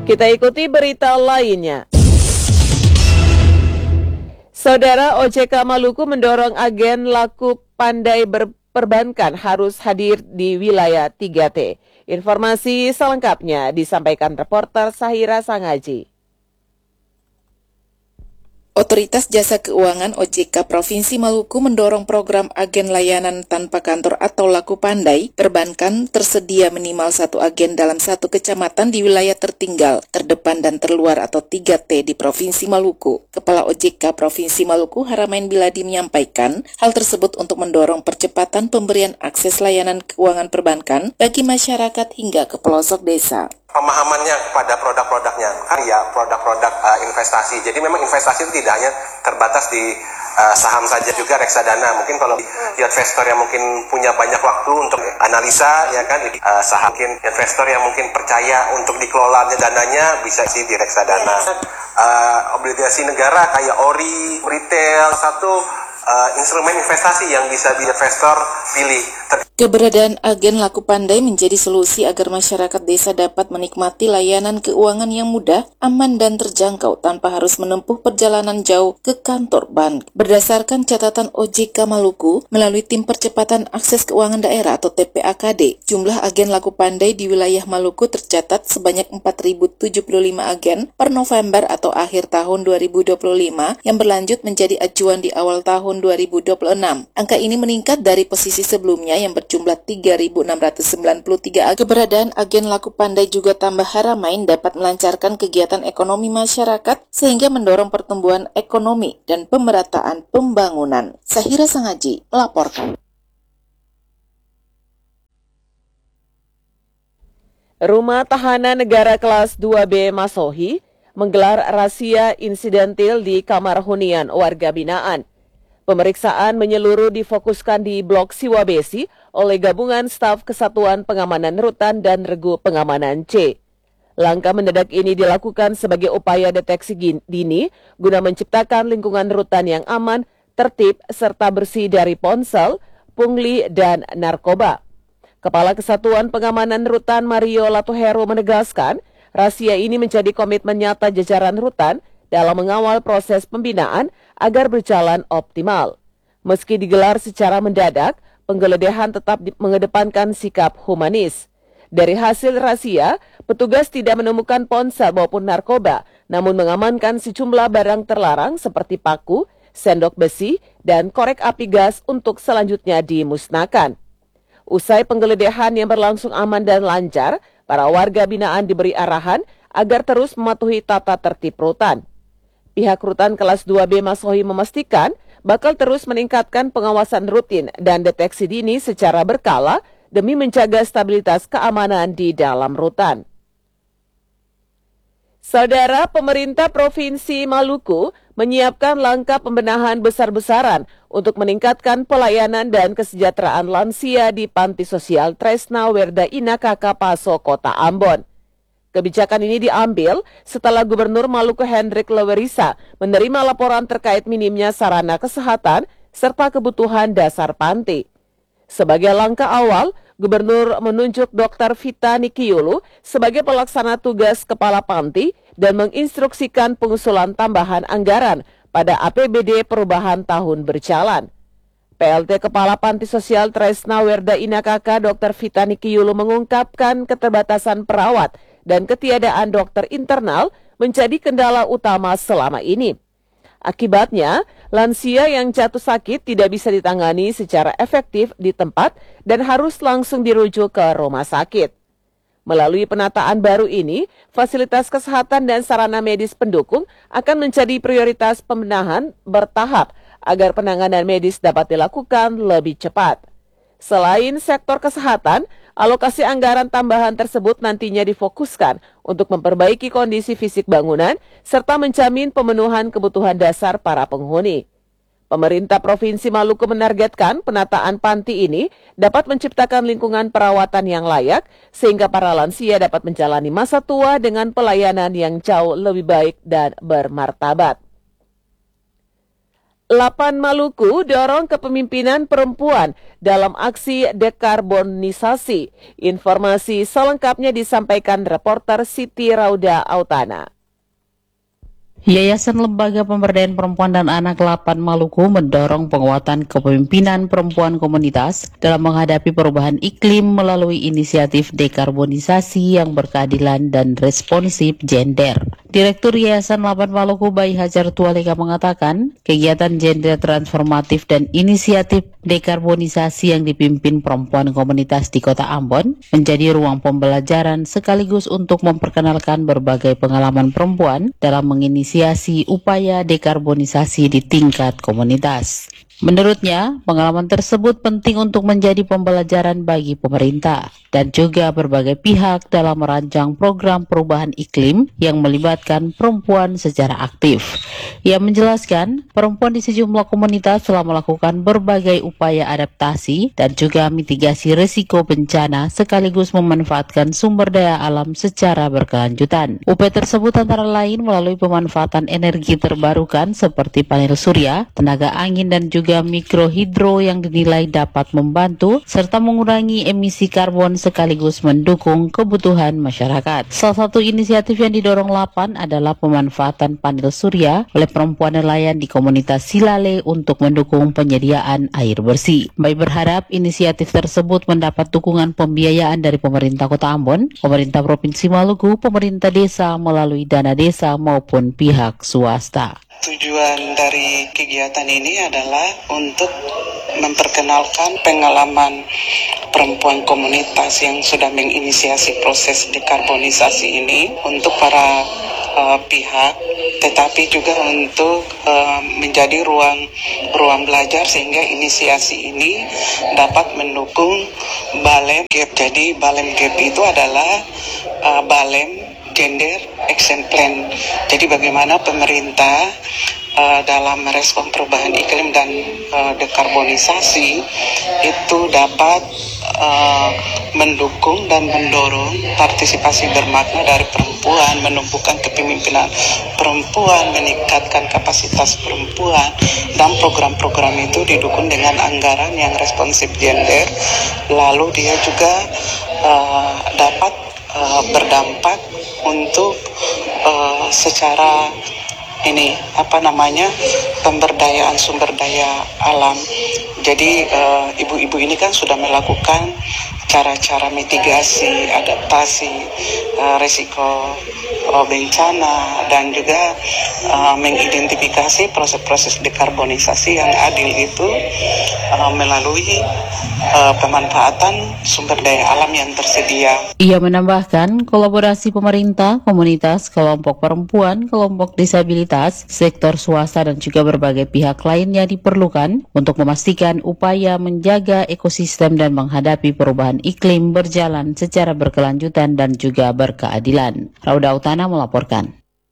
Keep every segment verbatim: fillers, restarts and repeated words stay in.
Kita ikuti berita lainnya. Saudara, O J K Maluku mendorong agen laku pandai berperbankan harus hadir di wilayah tiga T. Informasi selengkapnya disampaikan reporter Sahira Sangaji. Otoritas Jasa Keuangan O J K Provinsi Maluku mendorong program agen layanan tanpa kantor atau laku pandai perbankan tersedia minimal satu agen dalam satu kecamatan di wilayah tertinggal, terdepan dan terluar atau tiga T di Provinsi Maluku. Kepala O J K Provinsi Maluku Haramain Biladi menyampaikan hal tersebut untuk mendorong percepatan pemberian akses layanan keuangan perbankan bagi masyarakat hingga ke pelosok desa. Pemahamannya kepada produk-produknya, kan ya produk-produk uh, investasi. Jadi memang investasi itu tidak hanya terbatas di uh, saham saja, juga reksadana. Mungkin kalau investor yang mungkin punya banyak waktu untuk analisa, ya kan, uh, saham. Mungkin investor yang mungkin percaya untuk dikelolanya dananya bisa sih di reksadana. Uh, obligasi negara kayak O R I, retail, satu uh, instrumen investasi yang bisa di investor pilih. Keberadaan agen laku pandai menjadi solusi agar masyarakat desa dapat menikmati layanan keuangan yang mudah, aman dan terjangkau tanpa harus menempuh perjalanan jauh ke kantor bank. Berdasarkan catatan O J K Maluku, melalui Tim Percepatan Akses Keuangan Daerah atau T P A K D, jumlah agen laku pandai di wilayah Maluku tercatat sebanyak empat ribu tujuh puluh lima agen per November atau akhir tahun dua ribu dua puluh lima yang berlanjut menjadi acuan di awal tahun dua ribu dua puluh enam. Angka ini meningkat dari posisi sebelumnya yang berjumlah tiga ribu enam ratus sembilan puluh tiga agen. Keberadaan agen laku pandai juga tambah Haramain dapat melancarkan kegiatan ekonomi masyarakat sehingga mendorong pertumbuhan ekonomi dan pemerataan pembangunan. Sahira Sangaji melaporkan. Rumah Tahanan Negara Kelas dua B Masohi menggelar razia insidentil di kamar hunian warga binaan. Pemeriksaan menyeluruh difokuskan di Blok Siwabesi oleh Gabungan Staf Kesatuan Pengamanan Rutan dan Regu Pengamanan C. Langkah mendadak ini dilakukan sebagai upaya deteksi dini guna menciptakan lingkungan rutan yang aman, tertib, serta bersih dari ponsel, pungli, dan narkoba. Kepala Kesatuan Pengamanan Rutan Mario Latuhero menegaskan, razia ini menjadi komitmen nyata jajaran rutan dalam mengawal proses pembinaan agar berjalan optimal. Meski digelar secara mendadak, penggeledahan tetap mengedepankan sikap humanis. Dari hasil razia, petugas tidak menemukan ponsel maupun narkoba, namun mengamankan sejumlah barang terlarang seperti paku, sendok besi, dan korek api gas untuk selanjutnya dimusnahkan. Usai penggeledahan yang berlangsung aman dan lancar, para warga binaan diberi arahan agar terus mematuhi tata tertib rutan. Pihak Rutan Kelas dua B Masohi memastikan bakal terus meningkatkan pengawasan rutin dan deteksi dini secara berkala demi menjaga stabilitas keamanan di dalam rutan. Saudara, pemerintah Provinsi Maluku menyiapkan langkah pembenahan besar-besaran untuk meningkatkan pelayanan dan kesejahteraan lansia di Panti Sosial Tresna Werda Ina Kaka Paso, Kota Ambon. Kebijakan ini diambil setelah Gubernur Maluku Hendrik Lewerisa menerima laporan terkait minimnya sarana kesehatan serta kebutuhan dasar panti. Sebagai langkah awal, Gubernur menunjuk Dokter Vita Nikiulu sebagai pelaksana tugas Kepala Panti dan menginstruksikan pengusulan tambahan anggaran pada A P B D perubahan tahun berjalan. P L T Kepala Panti Sosial Tresna Werda Ina Kaka Dokter Vita Nikiulu mengungkapkan keterbatasan perawat dan ketiadaan dokter internal menjadi kendala utama selama ini. Akibatnya, lansia yang jatuh sakit tidak bisa ditangani secara efektif di tempat dan harus langsung dirujuk ke rumah sakit. Melalui penataan baru ini, fasilitas kesehatan dan sarana medis pendukung akan menjadi prioritas pembenahan bertahap agar penanganan medis dapat dilakukan lebih cepat. Selain sektor kesehatan, alokasi anggaran tambahan tersebut nantinya difokuskan untuk memperbaiki kondisi fisik bangunan serta menjamin pemenuhan kebutuhan dasar para penghuni. Pemerintah Provinsi Maluku menargetkan penataan panti ini dapat menciptakan lingkungan perawatan yang layak sehingga para lansia dapat menjalani masa tua dengan pelayanan yang jauh lebih baik dan bermartabat. Lapan Maluku dorong kepemimpinan perempuan dalam aksi dekarbonisasi. Informasi selengkapnya disampaikan reporter Siti Rauda Autana. Yayasan Lembaga Pemberdayaan Perempuan dan Anak Lapan Maluku mendorong penguatan kepemimpinan perempuan komunitas dalam menghadapi perubahan iklim melalui inisiatif dekarbonisasi yang berkeadilan dan responsif gender. Direktur Yayasan Lapan Maluku Bayi Hajar Tualeka mengatakan, kegiatan gender transformatif dan inisiatif dekarbonisasi yang dipimpin perempuan komunitas di Kota Ambon menjadi ruang pembelajaran sekaligus untuk memperkenalkan berbagai pengalaman perempuan dalam menginisiasi upaya dekarbonisasi di tingkat komunitas. Menurutnya, pengalaman tersebut penting untuk menjadi pembelajaran bagi pemerintah dan juga berbagai pihak dalam merancang program perubahan iklim yang melibatkan perempuan secara aktif. Ia menjelaskan, perempuan di sejumlah komunitas telah melakukan berbagai upaya adaptasi dan juga mitigasi risiko bencana sekaligus memanfaatkan sumber daya alam secara berkelanjutan. Upaya tersebut antara lain melalui pemanfaatan energi terbarukan seperti panel surya, tenaga angin dan juga juga mikrohidro yang dinilai dapat membantu serta mengurangi emisi karbon sekaligus mendukung kebutuhan masyarakat. Salah satu inisiatif yang didorong Lapan adalah pemanfaatan panel surya oleh perempuan nelayan di komunitas Silale untuk mendukung penyediaan air bersih. Baik berharap inisiatif tersebut mendapat dukungan pembiayaan dari pemerintah Kota Ambon, pemerintah Provinsi Maluku, pemerintah desa melalui dana desa maupun pihak swasta. Tujuan dari kegiatan ini adalah untuk memperkenalkan pengalaman perempuan komunitas yang sudah menginisiasi proses dekarbonisasi ini untuk para uh, pihak, tetapi juga untuk uh, menjadi ruang ruang belajar sehingga inisiasi ini dapat mendukung Balem Gap. Jadi Balem Gap itu adalah uh, Balem Gender Action Plan. Jadi bagaimana pemerintah uh, dalam merespon perubahan iklim dan uh, dekarbonisasi itu dapat uh, mendukung dan mendorong partisipasi bermakna dari perempuan, menumbuhkan kepemimpinan perempuan, meningkatkan kapasitas perempuan, dan program-program itu didukung dengan anggaran yang responsif gender. Lalu dia juga uh, dapat uh, berdampak untuk uh, secara ini apa namanya pemberdayaan sumber daya alam. Jadi uh, ibu-ibu ini kan sudah melakukan cara-cara mitigasi, adaptasi uh, risiko uh, bencana dan juga uh, mengidentifikasi proses-proses dekarbonisasi yang adil itu uh, melalui uh, pemanfaatan sumber daya alam yang tersedia. Ia menambahkan kolaborasi pemerintah, komunitas, kelompok perempuan, kelompok disabilitas, sektor swasta dan juga berbagai pihak lainnya diperlukan untuk memastikan upaya menjaga ekosistem dan menghadapi perubahan iklim berjalan secara berkelanjutan dan juga berkeadilan. Rauda Autana melaporkan.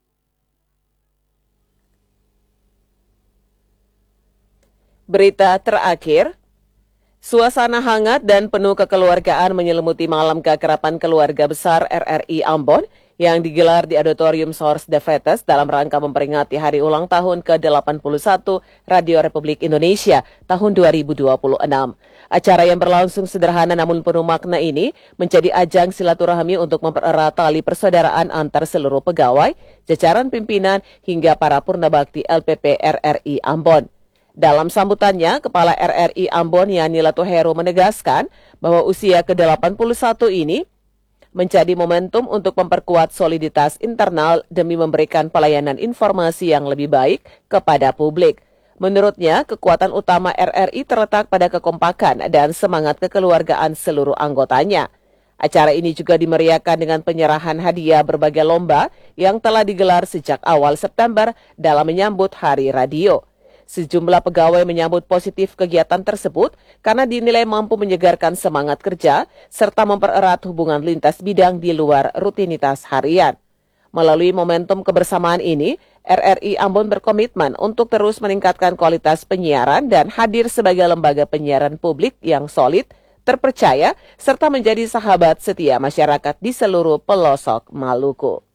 Berita terakhir, suasana hangat dan penuh kekeluargaan menyelimuti malam keakraban keluarga besar R R I Ambon yang digelar di Auditorium Sors de Vetes dalam rangka memperingati hari ulang tahun ke delapan puluh satu Radio Republik Indonesia tahun dua ribu dua puluh enam. Acara yang berlangsung sederhana namun penuh makna ini menjadi ajang silaturahmi untuk mempererat tali persaudaraan antar seluruh pegawai, jajaran pimpinan hingga para purnabakti L P P R R I Ambon. Dalam sambutannya, Kepala R R I Ambon Yani Latuheru menegaskan bahwa usia ke delapan puluh satu ini menjadi momentum untuk memperkuat soliditas internal demi memberikan pelayanan informasi yang lebih baik kepada publik. Menurutnya, kekuatan utama R R I terletak pada kekompakan dan semangat kekeluargaan seluruh anggotanya. Acara ini juga dimeriahkan dengan penyerahan hadiah berbagai lomba yang telah digelar sejak awal September dalam menyambut Hari Radio. Sejumlah pegawai menyambut positif kegiatan tersebut karena dinilai mampu menyegarkan semangat kerja serta mempererat hubungan lintas bidang di luar rutinitas harian. Melalui momentum kebersamaan ini, R R I Ambon berkomitmen untuk terus meningkatkan kualitas penyiaran dan hadir sebagai lembaga penyiaran publik yang solid, terpercaya, serta menjadi sahabat setia masyarakat di seluruh pelosok Maluku.